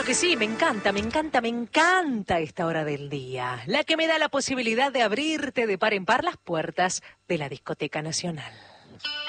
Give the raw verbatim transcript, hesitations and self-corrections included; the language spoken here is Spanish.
que sí, me encanta, me encanta, me encanta esta hora del día, la que me da la posibilidad de abrirte de par en par las puertas de la Discoteca Nacional.